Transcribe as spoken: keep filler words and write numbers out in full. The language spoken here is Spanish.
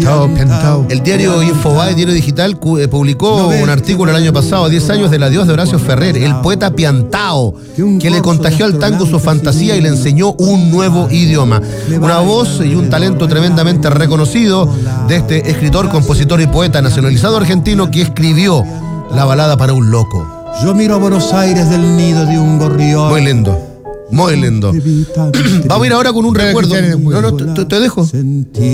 Piantao, Piantao. El diario Infobae, diario digital, cu- eh, publicó un artículo el año pasado, diez años del adiós de Horacio Ferrer, el poeta Piantao, que le contagió al tango su fantasía y le enseñó un nuevo idioma. Una voz y un talento tremendamente reconocido de este escritor, compositor y poeta nacionalizado argentino que escribió la balada para un loco. Yo miro a Buenos Aires del nido de un gorrión. Muy lindo, muy lindo. Vamos a ir ahora con un recuerdo. No, no, te, te dejo.